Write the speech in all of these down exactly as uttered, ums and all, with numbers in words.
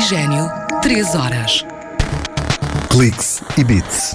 Oxigênio, três horas. Cliques e Bits.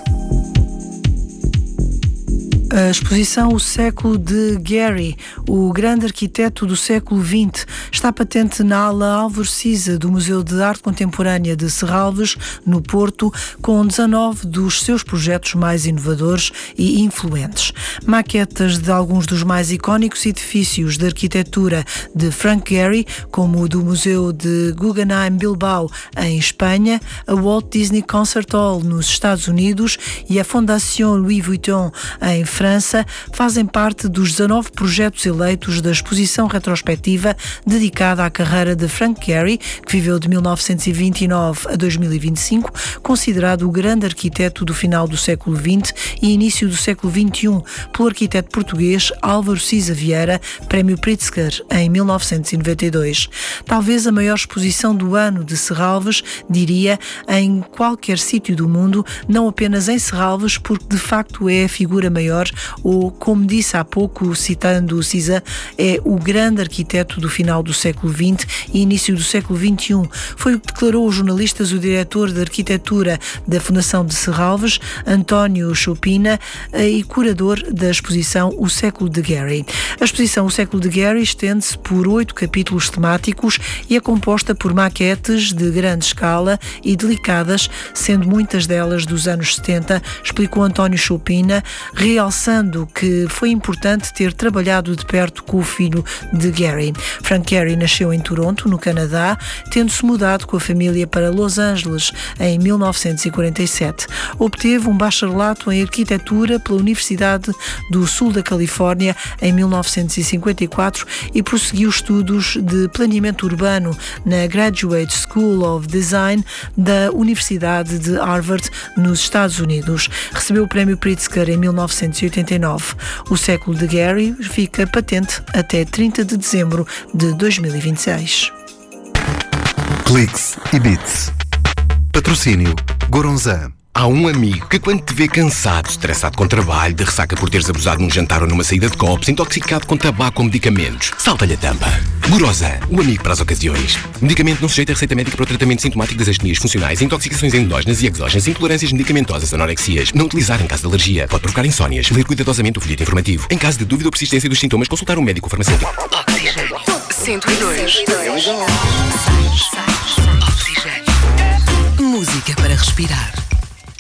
A exposição O Século de Gehry, o grande arquiteto do século vinte, está patente na ala Álvaro Siza do Museu de Arte Contemporânea de Serralves, no Porto, com dezanove dos seus projetos mais inovadores e influentes. Maquetas de alguns dos mais icónicos edifícios de arquitetura de Frank Gehry, como o do Museu de Guggenheim Bilbao, em Espanha, a Walt Disney Concert Hall, nos Estados Unidos, e a Fondation Louis Vuitton, em França, França, fazem parte dos dezanove projetos eleitos da exposição retrospectiva dedicada à carreira de Frank Gehry, que viveu de mil novecentos e vinte e nove a dois mil e vinte e cinco, considerado o grande arquiteto do final do século vinte e início do século vinte e um, pelo arquiteto português Álvaro Siza Vieira, Prémio Pritzker, em mil novecentos e noventa e dois. Talvez a maior exposição do ano de Serralves, diria, em qualquer sítio do mundo, não apenas em Serralves, porque de facto é a figura maior, ou, como disse há pouco, citando o Siza, é o grande arquiteto do final do século vinte e início do século vinte e um. Foi o que declarou aos jornalistas o diretor de arquitetura da Fundação de Serralves, António Chopina, e curador da exposição O Século de Gehry. A exposição O Século de Gehry estende-se por oito capítulos temáticos e é composta por maquetes de grande escala e delicadas, sendo muitas delas dos anos setenta, explicou António Chopina, realçando que foi importante ter trabalhado de perto com o filho de Gehry. Frank Gehry nasceu em Toronto, no Canadá, tendo-se mudado com a família para Los Angeles em mil novecentos e quarenta e sete. Obteve um bacharelato em arquitetura pela Universidade do Sul da Califórnia em mil novecentos e cinquenta e quatro e prosseguiu estudos de planeamento urbano na Graduate School of Design da Universidade de Harvard, nos Estados Unidos. Recebeu o Prémio Pritzker em mil novecentos e oitenta e nove. O Século de Gehry fica patente até trinta de dezembro de dois mil e vinte e seis. Cliques e Bits. Patrocínio Goronzan. Há um amigo que, quando te vê cansado, estressado com trabalho, de ressaca por teres abusado num jantar ou numa saída de copos, intoxicado com tabaco ou medicamentos, salta-lhe a tampa. Goronzan, o amigo para as ocasiões. Medicamento não sujeito a receita médica para o tratamento sintomático das astenias funcionais, intoxicações endógenas e exógenas, intolerâncias medicamentosas, anorexias. Não utilizar em caso de alergia. Pode provocar insónias. Ler cuidadosamente o folheto informativo. Em caso de dúvida ou persistência dos sintomas, consultar um médico ou farmacêutico. Oxigênio. cento e dois. Oxigênio. Música para respirar.